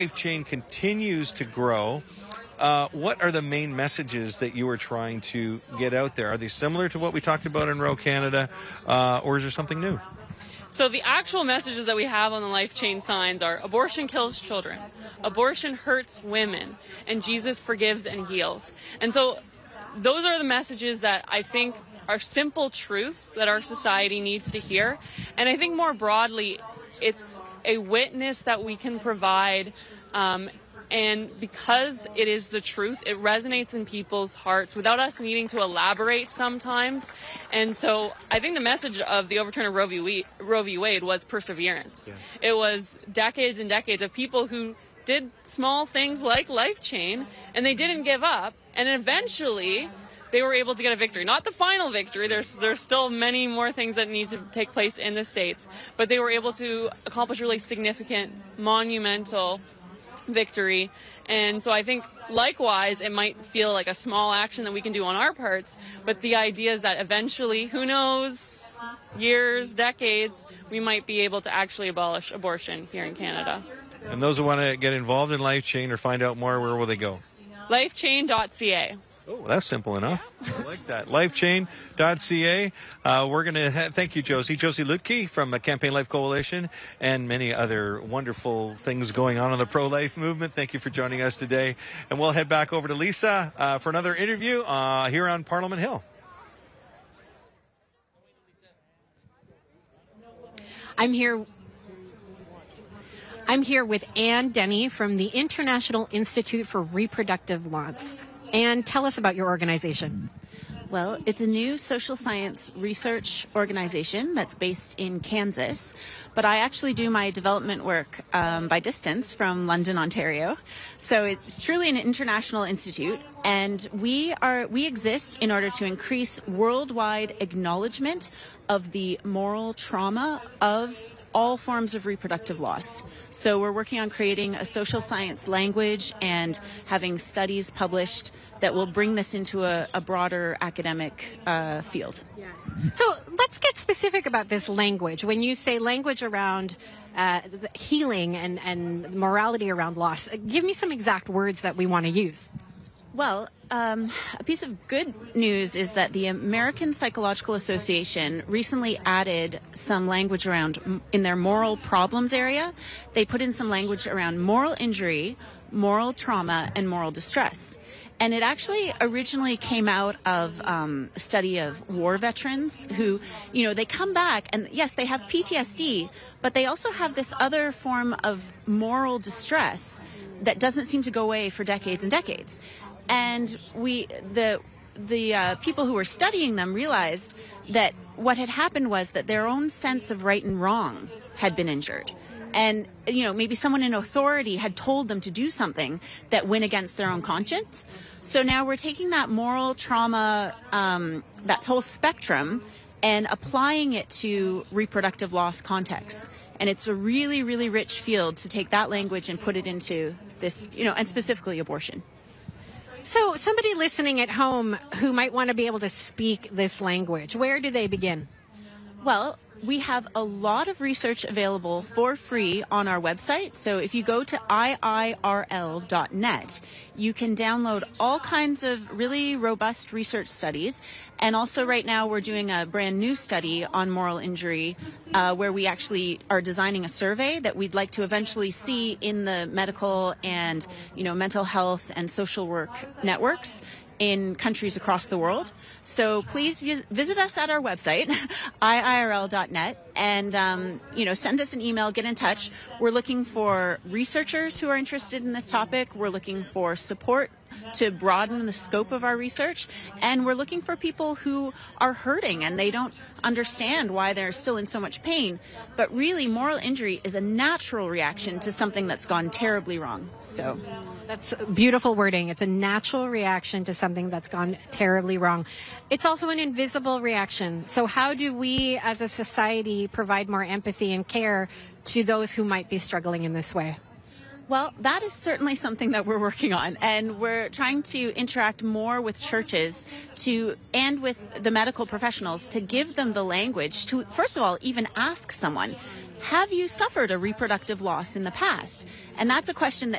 Life Chain continues to grow. What are the main messages that you are trying to get out there? Are they similar to what we talked about in Row Canada, or is there something new? So the actual messages that we have on the Life Chain signs are abortion kills children, abortion hurts women, and Jesus forgives and heals. And so those are the messages that I think are simple truths that our society needs to hear. And I think more broadly, it's a witness that we can provide, and because it is the truth, it resonates in people's hearts without us needing to elaborate sometimes. And so I think the message of the overturn of Roe v. Wade was perseverance. Yeah. It was decades and decades of people who did small things like Life Chain, and they didn't give up. And eventually, they were able to get a victory. Not the final victory. There's still many more things that need to take place in the States. But they were able to accomplish really significant, monumental victory. And so I think likewise it might feel like a small action that we can do on our parts, but the idea is that eventually, who knows, years, decades, we might be able to actually abolish abortion here in Canada. And those who want to get involved in Life Chain or find out more, where will they go? Lifechain.ca. Oh, that's simple enough. I like that. Lifechain.ca. We're going to thank you, Josie. Josie Lutke from Campaign Life Coalition and many other wonderful things going on in the pro-life movement. Thank you for joining us today. And we'll head back over to Lisa for another interview here on Parliament Hill. I'm here with Anne Denny from the International Institute for Reproductive Laws. And tell us about your organization. Well, it's a new social science research organization that's based in Kansas, but I actually do my development work by distance from London, Ontario. So it's truly an international institute, and we exist in order to increase worldwide acknowledgement of the moral trauma of all forms of reproductive loss. So we're working on creating a social science language and having studies published that will bring this into a broader academic field. Yes. So let's get specific about this language. When you say language around healing and morality around loss, give me some exact words that we want to use. Well, a piece of good news is that the American Psychological Association recently added some language around, in their moral problems area, they put in some language around moral injury, moral trauma, and moral distress. And it actually originally came out of a study of war veterans who, they come back and yes, they have PTSD, but they also have this other form of moral distress that doesn't seem to go away for decades and decades. And the people who were studying them realized that what had happened was that their own sense of right and wrong had been injured. And, maybe someone in authority had told them to do something that went against their own conscience. So now we're taking that moral trauma, that whole spectrum, and applying it to reproductive loss contexts. And it's a really, really rich field to take that language and put it into this, and specifically abortion. So somebody listening at home who might want to be able to speak this language, where do they begin? Well, we have a lot of research available for free on our website. So if you go to iirl.net, you can download all kinds of really robust research studies. And also right now we're doing a brand new study on moral injury where we actually are designing a survey that we'd like to eventually see in the medical and, mental health and social work networks in countries across the world. So please visit us at our website, iirl.net, and, send us an email, get in touch. We're looking for researchers who are interested in this topic. We're looking for support to broaden the scope of our research. And we're looking for people who are hurting and they don't understand why they're still in so much pain. But really, moral injury is a natural reaction to something that's gone terribly wrong. So that's beautiful wording. It's a natural reaction to something that's gone terribly wrong. It's also an invisible reaction. So how do we as a society provide more empathy and care to those who might be struggling in this way? Well, that is certainly something that we're working on, and we're trying to interact more with churches and with the medical professionals to give them the language to, first of all, even ask someone, have you suffered a reproductive loss in the past? And that's a question